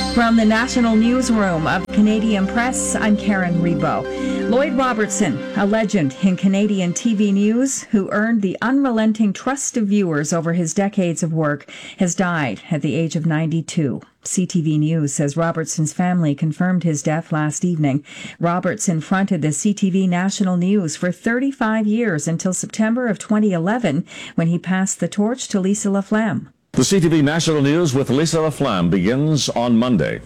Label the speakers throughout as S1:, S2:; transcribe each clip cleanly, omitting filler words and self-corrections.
S1: From the National Newsroom of Canadian Press, I'm Karen Rebo. Lloyd Robertson, a legend in Canadian TV news who earned the unrelenting trust of viewers over his decades of work, has died at the age of 92. CTV News says Robertson's family confirmed his death last evening. Robertson fronted the CTV National News for 35 years until September of 2011, when he passed the torch to Lisa LaFlamme.
S2: The CTV National News with Lisa LaFlamme begins on Monday.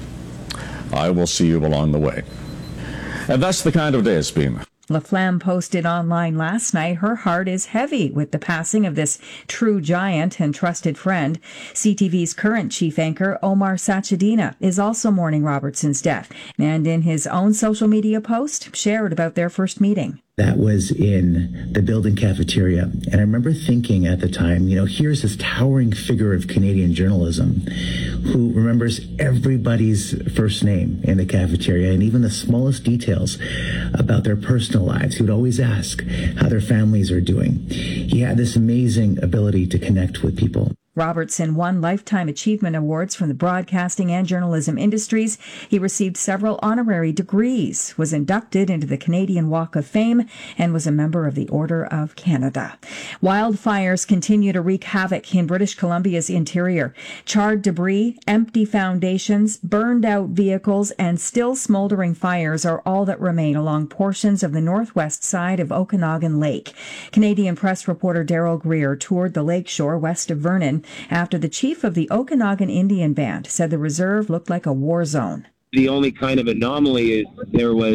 S2: I will see you along the way. And that's the kind of day it's been.
S1: LaFlamme posted online last night her heart is heavy with the passing of this true giant and trusted friend. CTV's current chief anchor, Omar Sachedina, is also mourning Robertson's death, and in his own social media post, shared about their first meeting.
S3: That was in the building cafeteria. And I remember thinking at the time, here's this towering figure of Canadian journalism who remembers everybody's first name in the cafeteria and even the smallest details about their personal lives. He would always ask how their families are doing. He had this amazing ability to connect with people.
S1: Robertson won Lifetime Achievement Awards from the broadcasting and journalism industries. He received several honorary degrees, was inducted into the Canadian Walk of Fame, and was a member of the Order of Canada. Wildfires continue to wreak havoc in British Columbia's interior. Charred debris, empty foundations, burned out vehicles, and still smoldering fires are all that remain along portions of the northwest side of Okanagan Lake. Canadian Press reporter Daryl Greer toured the lakeshore west of Vernon after the chief of the Okanagan Indian Band said the reserve looked like a war zone.
S4: The only kind of anomaly is there was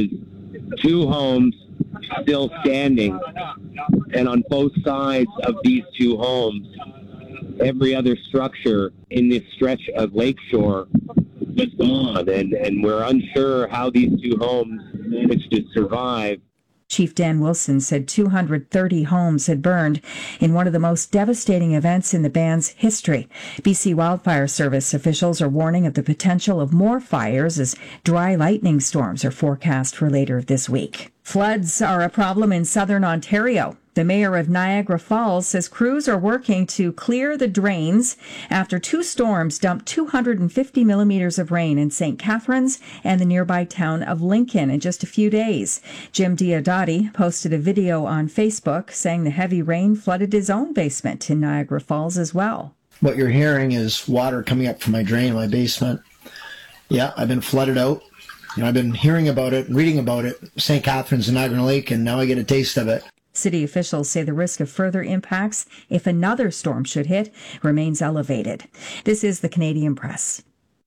S4: 2 homes still standing, and on both sides of these 2 homes, every other structure in this stretch of lakeshore was gone, and we're unsure how these 2 homes managed to survive.
S1: Chief Dan Wilson said 230 homes had burned in one of the most devastating events in the band's history. BC Wildfire Service officials are warning of the potential of more fires as dry lightning storms are forecast for later this week. Floods are a problem in southern Ontario. The mayor of Niagara Falls says crews are working to clear the drains after 2 storms dumped 250 millimeters of rain in St. Catharines and the nearby town of Lincoln in just a few days. Jim Diodati posted a video on Facebook saying the heavy rain flooded his own basement in Niagara Falls as well.
S5: What you're hearing is water coming up from my drain in my basement. Yeah, I've been flooded out. I've been hearing about it, reading about it, St. Catharines and Niagara Lake, and now I get a taste of it.
S1: City officials say the risk of further impacts, if another storm should hit, remains elevated. This is the Canadian Press.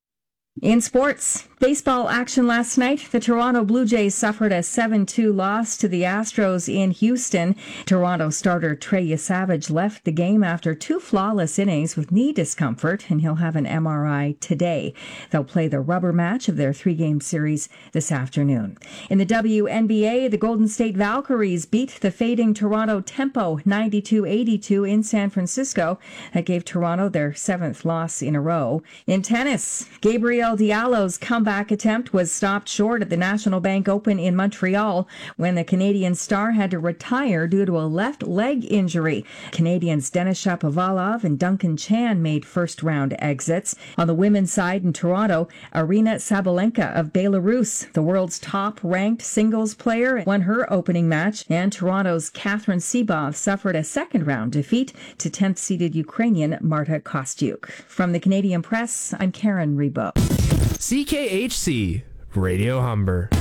S1: In sports, baseball action last night. The Toronto Blue Jays suffered a 7-2 loss to the Astros in Houston. Toronto starter Trey Savage left the game after 2 flawless innings with knee discomfort, and he'll have an MRI today. They'll play the rubber match of their 3-game series this afternoon. In the WNBA, the Golden State Valkyries beat the fading Toronto Tempo 92-82 in San Francisco. That gave Toronto their 7th loss in a row. In tennis, Gabriel Diallo's comeback attempt was stopped short at the National Bank Open in Montreal when the Canadian star had to retire due to a left leg injury. Canadians Denis Shapovalov and Duncan Chan made first-round exits. On the women's side in Toronto, Arina Sabalenka of Belarus, the world's top-ranked singles player, won her opening match, and Toronto's Catherine Seabov suffered a second-round defeat to 10th-seeded Ukrainian Marta Kostyuk. From the Canadian Press, I'm Karen Rebo.
S6: CKHC Radio Humber.